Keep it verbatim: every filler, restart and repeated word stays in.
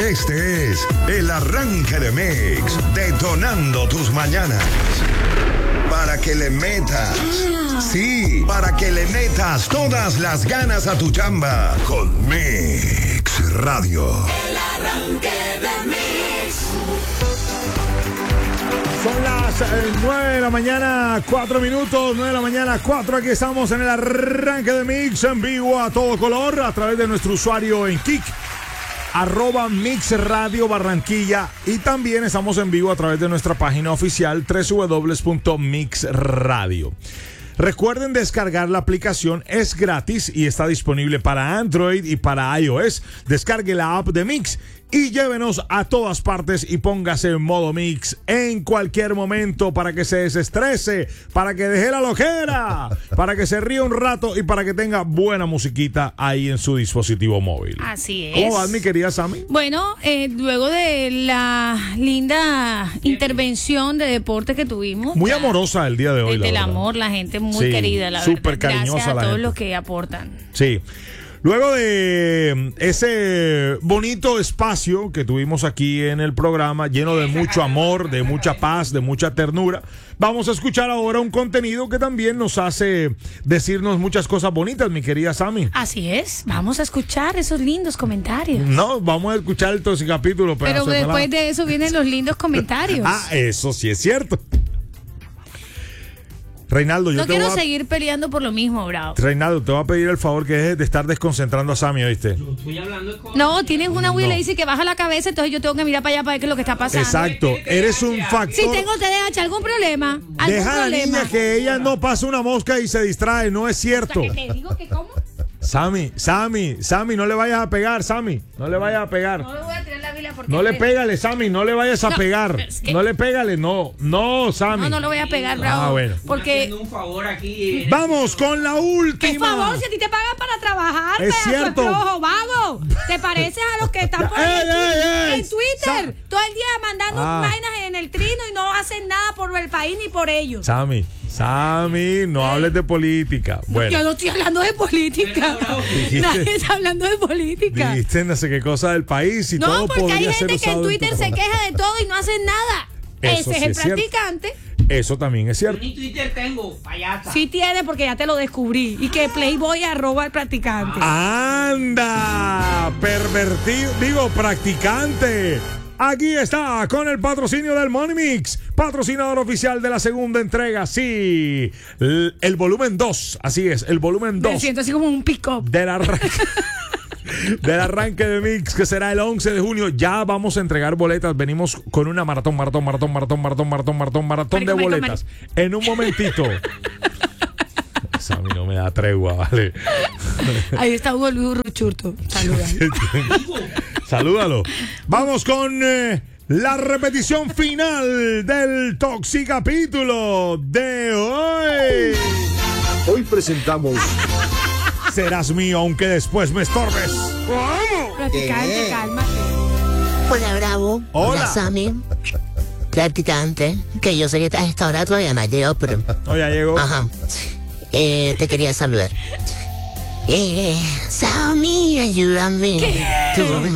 Este es el arranque de Mix, detonando tus mañanas. Para que le metas, sí, para que le metas todas las ganas a tu chamba con Mix Radio. El arranque de Mix. Son las eh, nueve de la mañana, cuatro minutos, nueve de la mañana, cuatro. Aquí estamos en el arranque de Mix en vivo a todo color a través de nuestro usuario en Kik, arroba Mix Radio Barranquilla, y también estamos en vivo a través de nuestra página oficial doble u doble u doble u punto mix radio. Recuerden descargar la aplicación, es gratis y está disponible para Android y para iOS. Descargue la app de Mix y llévenos a todas partes y póngase en modo Mix en cualquier momento para que se desestrese, para que deje la lojera, para que se ría un rato y para que tenga buena musiquita ahí en su dispositivo móvil. Así es. ¿Cómo vas, mi querida Sammy? Bueno, eh, luego de la linda intervención de deporte que tuvimos. Muy amorosa el día de hoy. Desde el verdad. amor, la gente muy Sí, querida, la súper verdad. cariñosa Gracias a la todos gente. los que aportan. Sí. Luego de ese bonito espacio que tuvimos aquí en el programa, lleno de mucho amor, de mucha paz, de mucha ternura, vamos a escuchar ahora un contenido que también nos hace decirnos muchas cosas bonitas, mi querida Sammy. Así es, vamos a escuchar esos lindos comentarios. No, vamos a escuchar el capítulo. Pero después de eso vienen los lindos comentarios. Ah, eso sí es cierto. Reinaldo, yo no te quiero voy a... seguir peleando por lo mismo, bravo. Reinaldo, te voy a pedir el favor que dejes de estar desconcentrando a Sammy, ¿oíste? Yo estoy hablando con... No, tienes una Wii No. le dice que baja la cabeza, entonces yo tengo que mirar para allá para ver qué es lo que está pasando. Exacto, eres un factor. Si tengo T D A H, algún problema, algún Deja a la problema. niña que ella no pasa una mosca y se distrae, no es cierto. O sea, que te digo que cómo. Sammy, Sammy, Sammy, no le vayas a pegar, Sammy, no le vayas a pegar. No le voy a tirar la Biblia porque No le pégale, Sammy, no le vayas a No, pegar. pero es que- No le pégale, no, no, Sammy. No, no lo voy a pegar, bravo. Ah, bueno. Porque haciendo un favor aquí. Vamos con la última. qué favor, si a ti te pagan para trabajar, Es pedazo de cierto. flojo, vago. Te pareces a los que están por ahí Ey, en, ey, ey. en Twitter, todo el día mandando Ah. vainas en el trino y no hacen nada por el país ni por ellos. Sammy, Sammy, no hables de política. Bueno, Yo no estoy hablando de política. Dijiste- Nadie está hablando de política. dijiste no sé qué cosa del país y No, todo porque hay podría ser gente que en usado Twitter tu se contra. queja de todo y no hacen nada. Eso Ese sí es el es cierto. practicante. Eso también es cierto. Ni Twitter tengo, payasa. Sí tiene porque ya te lo descubrí. Y que Playboy arroba al practicante. ¡Anda! Pervertido, digo, practicante. Aquí está con el patrocinio del Money Mix, patrocinador oficial de la segunda entrega, sí, el, el volumen dos, así es, el volumen Me dos siento así como un pick-up. del arranque, del arranque de Mix, que será el once de junio. Ya vamos a entregar boletas, venimos con una maratón, maratón, maratón, maratón, maratón, maratón, maratón, maratón de Marico, marico, boletas. En un momentito. Esa a mí no me da tregua, vale. Ahí está Hugo Luis Ruchurto. Saluda. Salúdalo. Vamos con eh, la repetición final del Toxicapítulo de hoy. Hoy presentamos Serás mío aunque después me estorbes. Practicante, cálmate. Hola, Bravo. Hola. Sammy. Practicante. Que yo sé que a esta hora todavía no llegado, pero. Oh, ya llegó. Ajá. Eh, te quería saludar. Eh, Sammy, ayúdame. Tú